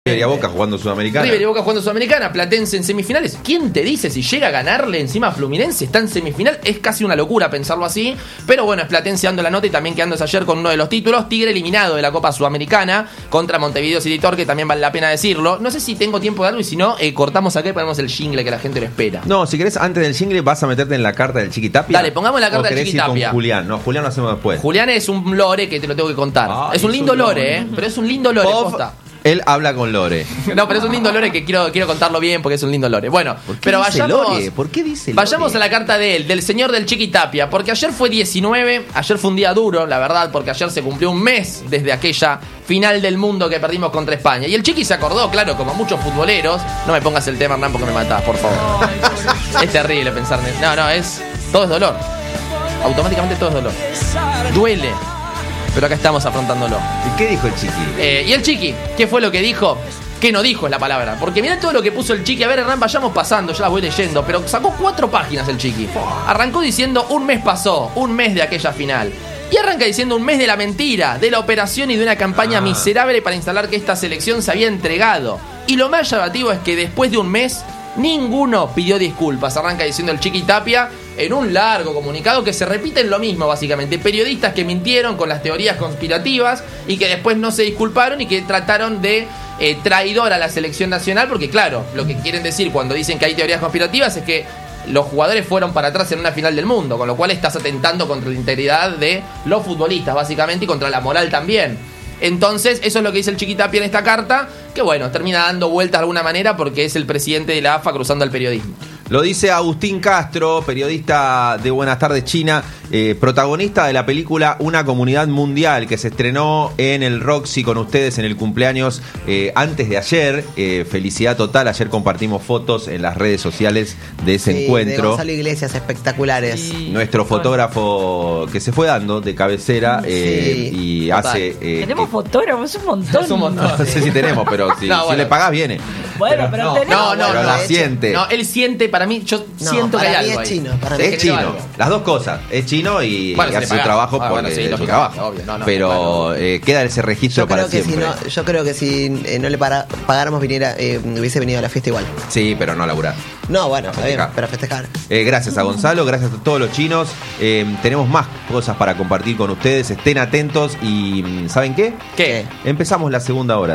River y Boca jugando Sudamericana. River y Boca jugando Sudamericana, Platense en semifinales. ¿Quién te dice si llega a ganarle encima a Fluminense? Está en semifinal, es casi una locura pensarlo así. Pero bueno, es Platense dando la nota y también quedándose ayer con uno de los títulos. Tigre eliminado de la Copa Sudamericana contra Montevideo City Torque, también vale la pena decirlo. No sé si tengo tiempo de algo y si no, cortamos acá y ponemos el jingle que la gente lo espera. No, si querés, antes del jingle vas a meterte en la carta del Chiqui Tapia. Dale, pongamos la carta del Chiqui Tapia. Con Julián. No, Julián lo hacemos después. Julián es un lore que te lo tengo que contar. Es un lindo lore, pero es un lindo lore, posta. Él habla con Lore. No, pero es un lindo lore que quiero contarlo bien porque es un lindo lore. Bueno, pero vayamos. Lore? ¿Por qué dice Lore? Vayamos a la carta de él, del señor del Chiqui Tapia. Porque ayer fue 19, ayer fue un día duro, la verdad, porque ayer se cumplió un mes desde aquella final del mundo que perdimos contra España. Y el Chiqui se acordó, claro, como muchos futboleros. No me pongas el tema, Hernán, porque me matás, por favor. Es terrible pensar en eso. No, todo es dolor. Automáticamente todo es dolor. Duele. Pero acá estamos afrontándolo. ¿Y qué dijo el Chiqui? Y el Chiqui, ¿qué fue lo que dijo? ¿Qué no dijo es la palabra? Porque mirá todo lo que puso el Chiqui. A ver, Hernán, vayamos pasando, ya las voy leyendo. Pero sacó 4 páginas el Chiqui. Arrancó diciendo un mes pasó, un mes de aquella final. Y arranca diciendo un mes de la mentira, de la operación y de una campaña miserable para instalar que esta selección se había entregado. Y lo más llamativo es que después de un mes, ninguno pidió disculpas. Arranca diciendo el Chiqui Tapia en un largo comunicado que se repite en lo mismo básicamente. Periodistas que mintieron con las teorías conspirativas y que después no se disculparon y que trataron de traidor a la selección nacional. Porque claro, lo que quieren decir cuando dicen que hay teorías conspirativas es que los jugadores fueron para atrás en una final del mundo, con lo cual estás atentando contra la integridad de los futbolistas básicamente y contra la moral también. Entonces, eso es lo que dice el Chiqui Tapia en esta carta, que bueno, termina dando vueltas de alguna manera porque es el presidente de la AFA cruzando al periodismo. Lo dice Agustín Castro, periodista de Buenas Tardes China, protagonista de la película Una Comunidad Mundial, que se estrenó en el Roxy con ustedes en el cumpleaños antes de ayer. Felicidad total, ayer compartimos fotos en las redes sociales de ese encuentro. De Gonzalo Iglesias, espectaculares. Nuestro fotógrafo que se fue dando de cabecera y total. hace... Tenemos fotógrafos, un montón. No sé si tenemos, pero si le pagás viene. Bueno, pero tenemos. No, la siente. No, él siente, para mí, yo siento que hay algo ahí. Chino, Es chino, las dos cosas. Es chino y hace su trabajo porque es su trabajo. Obvio, pero queda ese registro para siempre. Yo creo que si no le pagáramos, hubiese venido a la fiesta igual. Sí, pero no laburar. No, bueno, está bien, pero festejar. Gracias a Gonzalo, gracias a todos los chinos. Tenemos más cosas para compartir con ustedes. Estén atentos y ¿saben qué? ¿Qué? Empezamos la segunda hora.